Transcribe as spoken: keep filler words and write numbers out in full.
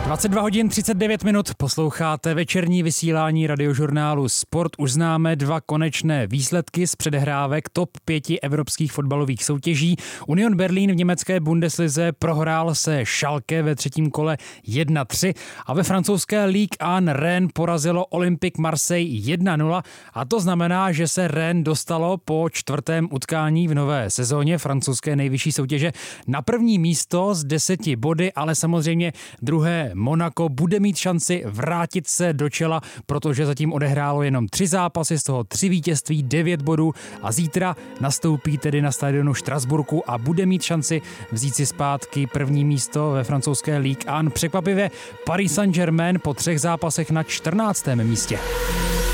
dvacet dva hodin třicet devět minut, posloucháte večerní vysílání radiožurnálu Sport. Už známe dva konečné výsledky z předehrávek top pěti evropských fotbalových soutěží. Union Berlín v německé Bundeslize prohrál se Schalke ve třetím kole jedna tři a ve francouzské Ligue jedna Rennes porazilo Olympique Marseille jedna nula a to znamená, že se Rennes dostalo po čtvrtém utkání v nové sezóně francouzské nejvyšší soutěže na první místo s deseti body, ale samozřejmě druhé Monako bude mít šanci vrátit se do čela, protože zatím odehrálo jenom tři zápasy, z toho tři vítězství, devět bodů a zítra nastoupí tedy na stadionu Štrasburku a bude mít šanci vzít si zpátky první místo ve francouzské Ligue jedna. Překvapivě Paris Saint-Germain po třech zápasech na čtrnáctém místě.